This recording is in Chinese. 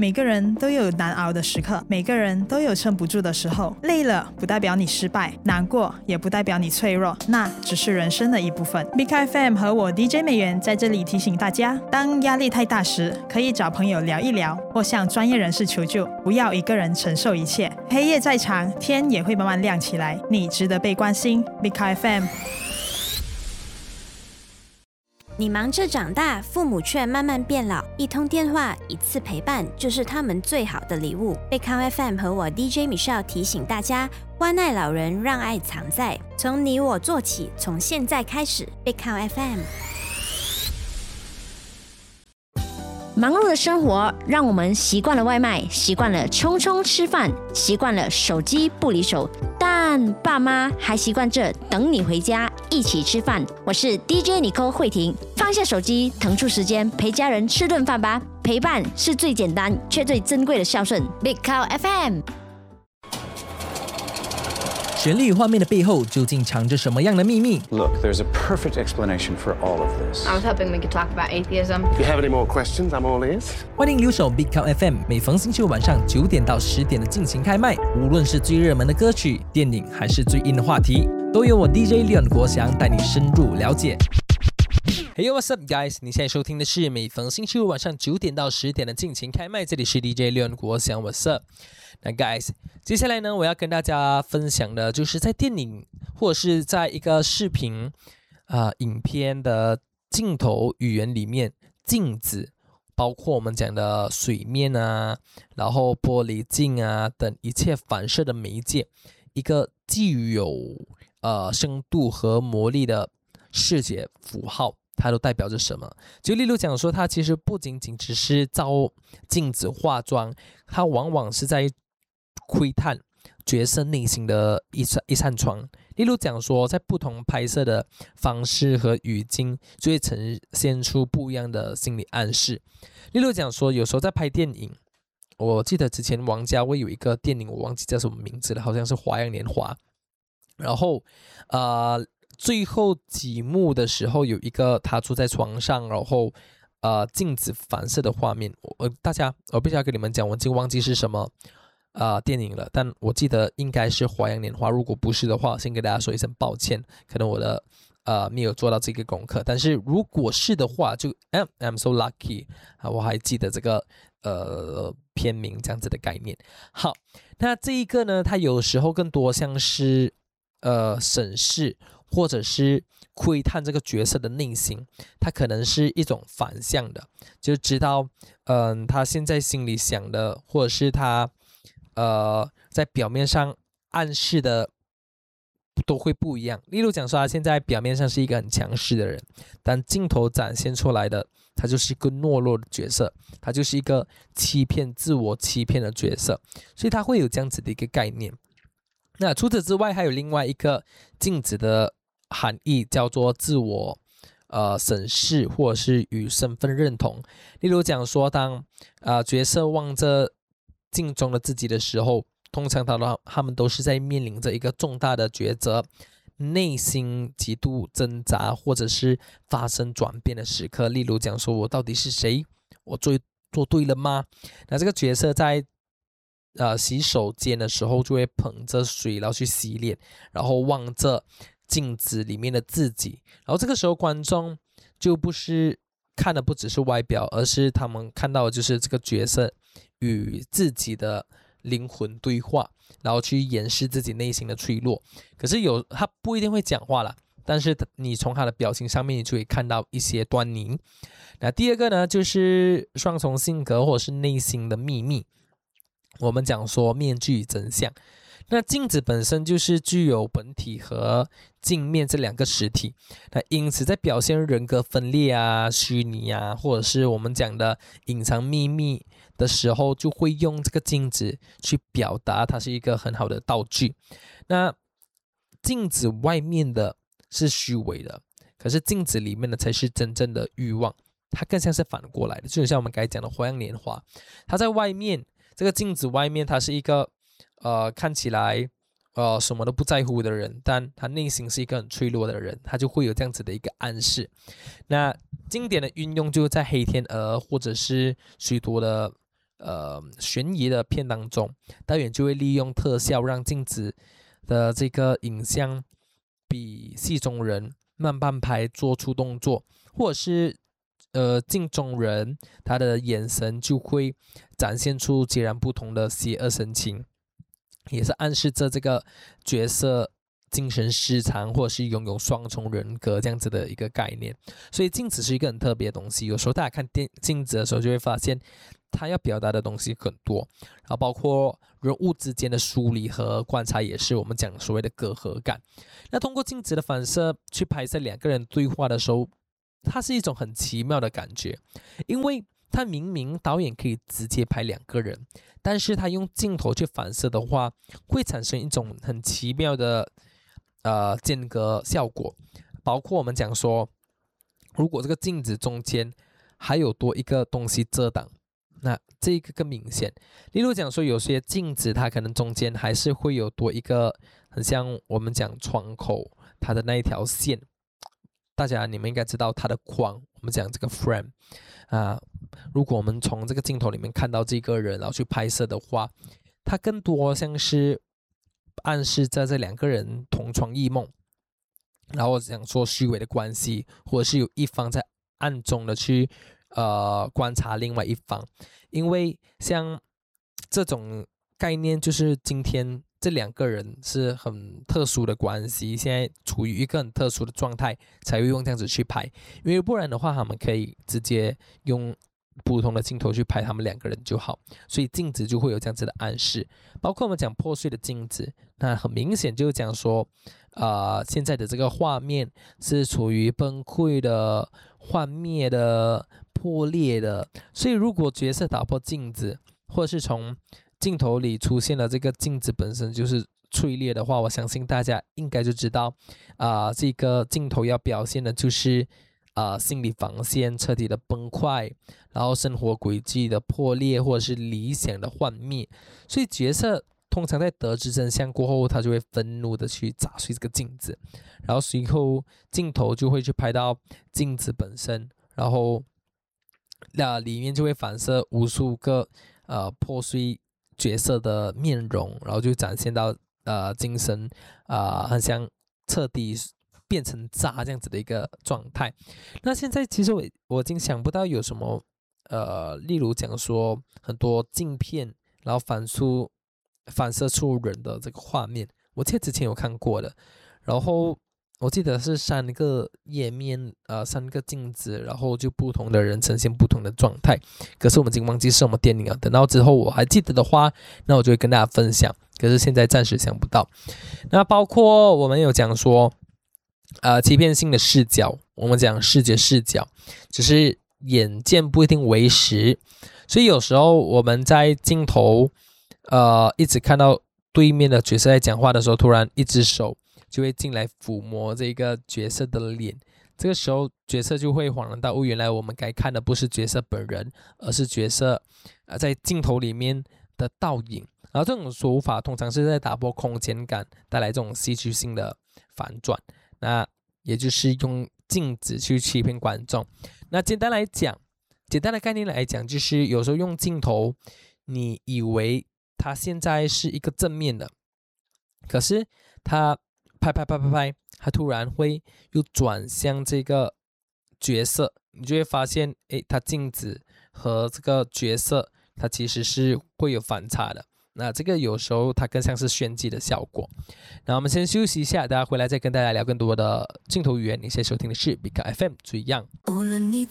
每个人都有难熬的时刻，每个人都有撑不住的时候。累了不代表你失败，难过也不代表你脆弱，那只是人生的一部分。Big FM 和我 DJ 美元在这里提醒大家，当压力太大时，可以找朋友聊一聊，或向专业人士求救，不要一个人承受一切。黑夜再长，天也会慢慢亮起来，你值得被关心。Big FM。 你忙着长大，父母却慢慢变老，一通电话，一次陪伴，就是他们最好的礼物。贝康 FM 和我 DJ Michelle 提醒大家，关爱老人，让爱藏在，从你我做起，从现在开始。贝康 FM。 忙碌的生活让我们习惯了外卖，习惯了匆匆吃饭，习惯了手机不离手，但爸妈还习惯着等你回家一起吃饭。我是 DJ Nicole 慧婷，放下手机，腾出时间陪家人吃顿饭吧。陪伴是最简单却最珍贵的孝顺。Big Cow FM。 绚丽画面的背后究竟藏着什么样的秘密？ Look, there's a perfect explanation for all of this. I was hoping we could talk about atheism. If you have any more questions, I'm all ears. 欢迎留守 Big Cow FM， 每逢星期五晚上9点到10点的尽情开麦。无论是最热门的歌曲、电影，还是最硬的话题，都由我 DJ Leon 国祥带你深入了解。Hey what's up guys？ 你现在收听的是每逢星期五晚上9点到10点的尽情开麦，这里是 DJ Leon 国祥 What's up？ 那 guys， 接下来呢，我要跟大家分享的就是在电影或者是在一个视频影片的镜头语言里面，镜子包括我们讲的水面啊，然后玻璃镜啊等一切反射的媒介，一个具有深度和魔力的视觉符号，它都代表着什么？就例如讲说，它其实不仅仅只是照镜子化妆，它往往是在窥探角色内心的一扇窗。例如讲说，在不同拍摄的方式和语境，就会呈现出不一样的心理暗示。例如讲说，有时候在拍电影，我记得之前王家卫有一个电影，我忘记叫什么名字了，好像是《花样年华》。然后最后几幕的时候，有一个他坐在床上，然后镜子反射的画面。我必须要跟你们讲，我已经忘记是什么电影了，但我记得应该是《花样年华》。如果不是的话，先跟大家说一声抱歉，可能我的没有做到这个功课。但是如果是的话，就I'm so lucky 我还记得这个片名这样子的概念。好，那这一个呢，它有时候更多像是审视或者是窥探这个角色的内心，它可能是一种反向的，就知道他现在心里想的，或者是他在表面上暗示的都会不一样。例如讲说，他现在表面上是一个很强势的人，但镜头展现出来的，他就是一个懦弱的角色，他就是一个自我欺骗的角色，所以他会有这样子的一个概念。那除此之外，还有另外一个镜子的含义，叫做自我审视，或者是与身份认同。例如讲说，当角色望着镜中的自己的时候，通常他们都是在面临着一个重大的抉择，内心极度挣扎，或者是发生转变的时刻。例如讲说，我到底是谁？我做对了吗？那这个角色在洗手间的时候，就会捧着水，然后去洗脸，然后望着镜子里面的自己。然后这个时候，观众就不是看的不只是外表，而是他们看到的就是这个角色与自己的灵魂对话，然后去掩饰自己内心的脆弱。可是他不一定会讲话啦，但是你从他的表情上面，你就会看到一些端倪。那第二个呢，就是双重性格或者是内心的秘密。我们讲说面具与真相，那镜子本身就是具有本体和镜面这两个实体，那因此在表现人格分裂啊、虚拟啊，或者是我们讲的隐藏秘密的时候，就会用这个镜子去表达，它是一个很好的道具。那镜子外面的是虚伪的，可是镜子里面的才是真正的欲望，它更像是反过来的，就像我们刚才讲的《花样年华》，它在外面。这个镜子外面，他是一个看起来什么都不在乎的人，但他内心是一个很脆弱的人，他就会有这样子的一个暗示。那经典的运用就在黑天鹅或者是许多的悬疑的片当中，导演就会利用特效让镜子的这个影像比戏中人慢半拍做出动作，或者是镜中人他的眼神就会展现出截然不同的邪恶神情，也是暗示着这个角色精神失常或者是拥有双重人格这样子的一个概念。所以镜子是一个很特别的东西，有时候大家看镜子的时候就会发现它要表达的东西很多，然后包括人物之间的梳理和观察，也是我们讲所谓的隔阂感。那通过镜子的反射去拍摄两个人对话的时候，它是一种很奇妙的感觉，因为他明明导演可以直接拍两个人，但是他用镜头去反射的话，会产生一种很奇妙的间隔效果。包括我们讲说，如果这个镜子中间还有多一个东西遮挡，那这个更明显。例如讲说，有些镜子它可能中间还是会有多一个很像我们讲窗口它的那一条线，你们应该知道它的框，我们讲这个 frame 如果我们从这个镜头里面看到这个人然后去拍摄的话，它更多像是暗示着这两个人同床异梦，然后讲说虚伪的关系，或者是有一方在暗中的去观察另外一方。因为像这种概念，就是今天这两个人是很特殊的关系，现在处于一个很特殊的状态，才会用这样子去拍。因为不然的话，他们可以直接用不同的镜头去拍他们两个人就好，所以镜子就会有这样子的暗示。包括我们讲破碎的镜子，那很明显就是讲说现在的这个画面是处于崩溃的、幻灭的、破裂的，所以如果角色打破镜子，或者是从镜头里出现了这个镜子本身就是脆裂的话，我相信大家应该就知道这个镜头要表现的就是心理防线彻底的崩坏，然后生活轨迹的破裂，或者是理想的幻灭。所以角色通常在得知真相过后，他就会愤怒的去砸碎这个镜子，然后随后镜头就会去拍到镜子本身，然后里面就会反射无数个破碎角色的面容，然后就展现到精神很像彻底变成渣这样子的一个状态。那现在其实我已经想不到有什么例如讲说很多镜片然后反射出人的这个画面，我记得之前有看过的，然后我记得是3个页面3个镜子，然后就不同的人呈现不同的状态，可是我们已经忘记是什么电影了，等到之后我还记得的话，那我就会跟大家分享，可是现在暂时想不到。那包括我们有讲说欺骗性的视角，我们讲视觉视角，只是眼见不一定为实，所以有时候我们在镜头一直看到对面的角色在讲话的时候，突然一只手就会进来抚摸这个角色的脸，这个时候角色就会恍然大悟，原来我们该看的不是角色本人，而是角色在镜头里面的倒影。然后这种手法通常是在打破空间感，带来这种戏剧性的反转，那也就是用镜子去欺骗观众。那简单的概念来讲，就是有时候用镜头，你以为它现在是一个正面的，可是它拍，它突然会又转向这个角色，你就会发现它镜子和这个角色它其实是会有反差的。那这个有时候它更像是炫技的效果。那我们先休息一下，大家回来再跟大家聊更多的镜头语言。你现在收听的是 Big FM 最样。 无论你